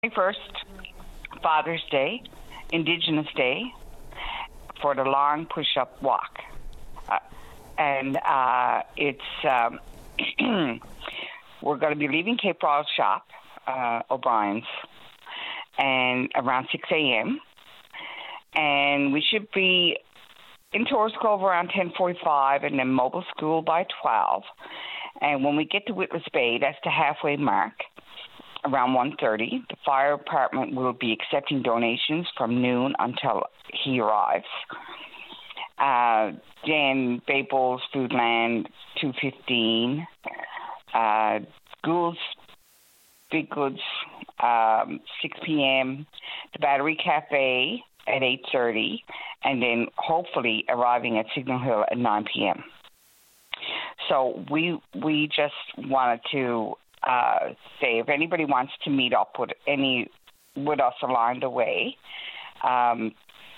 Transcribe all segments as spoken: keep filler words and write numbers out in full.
twenty-first, Father's Day, Indigenous Day, for the long push-up walk. Uh, and uh, it's um, we're going to be leaving Cape Royal Shop, uh, O'Brien's, and around six a.m. And we should be in Torres Cove around ten forty-five, and then Mobile School by twelve. And when we get to Witless Bay, that's the halfway mark, around one thirty. The fire department will be accepting donations from noon until he arrives. Uh, then Bay Bowls Foodland, two fifteen. Uh, Gould's Big Goods, um, six p.m. The Battery Cafe at eight thirty. And then hopefully arriving at Signal Hill at nine p.m. So we we just wanted to uh, say if anybody wants to meet up with any with us along the way, um,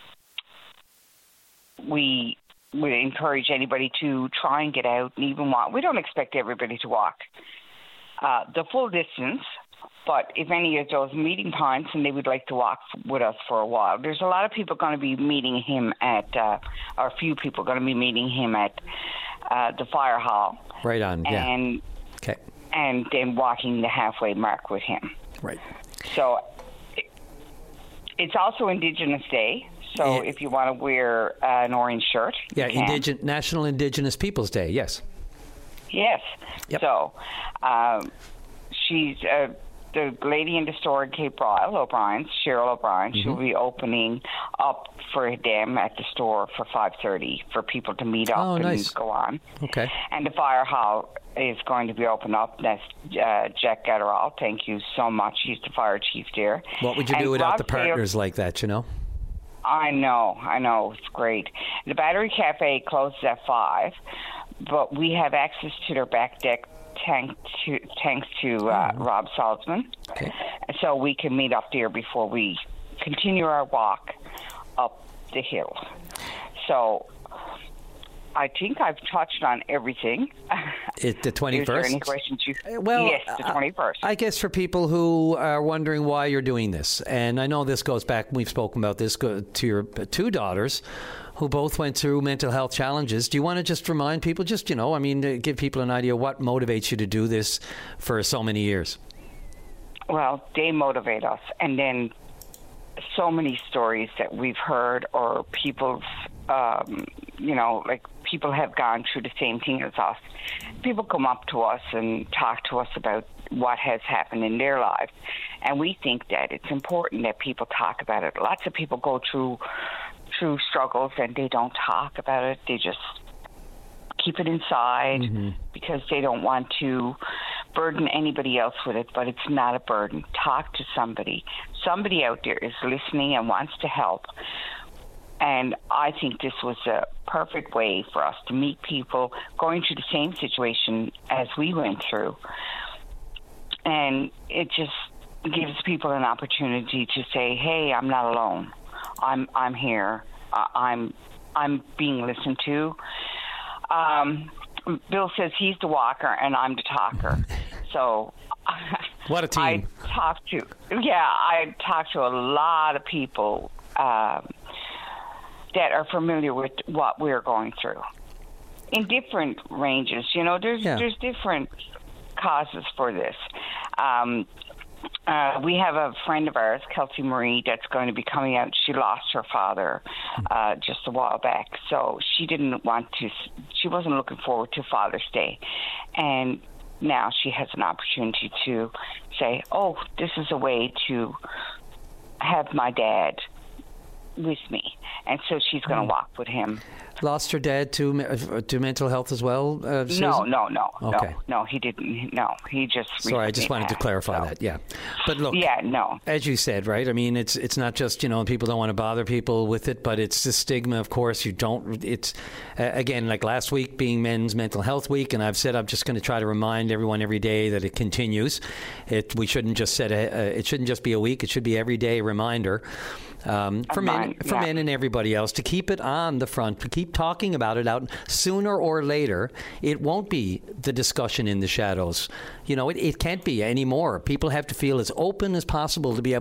we would encourage anybody to try and get out and even walk. We don't expect everybody to walk uh, the full distance, but if any of those meeting points and they would like to walk with us for a while, there's a lot of people going to be meeting him at, uh, or a few people going to be meeting him at uh, the fire hall. Right on, yeah. And, okay. And then walking the halfway mark with him. Right. So it's also Indigenous Day. So yeah. If you want to wear uh, an orange shirt, yeah, Indige- National Indigenous Peoples Day. Yes. Yes. Yep. So um, she's uh, the lady in the store at Cape Royal, O'Brien's, Cheryl O'Brien. Mm-hmm. She'll be opening up for them at the store for five thirty for people to meet up oh, and nice. go on. Okay. And the fire hall is going to be open up. That's uh, Jack Gatterall. Thank you so much. He's the fire chief there. What would you and do without Rob the partners Taylor, like that, you know? I know, I know. It's great. The Battery Cafe closes at five, but we have access to their back deck tank to, thanks to uh, oh. Rob Salzman. Okay. So we can meet up there before we continue our walk up the hill. So I think I've touched on everything. It, the twenty-first? Is there any questions you... Well, yes, the twenty-first. I, I guess for people who are wondering why you're doing this, and I know this goes back, we've spoken about this, go to your two daughters who both went through mental health challenges. Do you want to just remind people, just, you know, I mean, to give people an idea what motivates you to do this for so many years? Well, they motivate us. And then so many stories that we've heard or people's, um, you know, like people have gone through the same thing as us. People come up to us and talk to us about what has happened in their lives. And we think that it's important that people talk about it. Lots of people go through through struggles and they don't talk about it. They just keep it inside mm-hmm. because they don't want to burden anybody else with it, but it's not a burden. Talk to somebody. Somebody out there is listening and wants to help. And I think this was a perfect way for us to meet people going through the same situation as we went through. And it just gives people an opportunity to say, hey, I'm not alone. I'm I'm here. Uh, I'm I'm being listened to. Um, Bill says he's the walker and I'm the talker. So what a team! I talked to yeah, I talked to a lot of people um, that are familiar with what we're going through in different ranges. You know, there's yeah. there's different causes for this. Um, Uh, we have a friend of ours, Kelsey Marie, that's going to be coming out. She lost her father uh, just a while back, so she didn't want to, she wasn't looking forward to Father's Day. And now she has an opportunity to say, oh, this is a way to have my dad with me. And so she's going to walk with him. Lost her dad to to mental health as well, uh, Susan? No, no, no, okay. no, no. He didn't. No, he just. Sorry, I just wanted passed, to clarify so. that. Yeah, but look. Yeah, no. As you said, right? I mean, it's it's not just, you know, people don't want to bother people with it, but it's the stigma. Of course, you don't. It's uh, again, like last week being Men's Mental Health Week, and I've said I'm just going to try to remind everyone every day that it continues. It we shouldn't just set a. Uh, it shouldn't just be a week. It should be every day reminder. Um, for men, mine, for yeah. men and everybody else, to keep it on the front, to keep talking about it out. Sooner or later, it won't be the discussion in the shadows. You know, it, it can't be anymore. People have to feel as open as possible to be able